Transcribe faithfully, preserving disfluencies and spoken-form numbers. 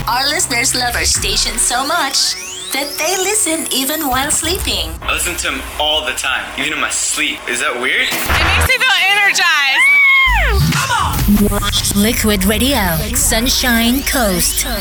Our listeners love our station so much that they listen even while sleeping. I listen to them all the time, even in my sleep. Is that weird? It makes me feel energized. Liquid Radio, Sunshine Coast.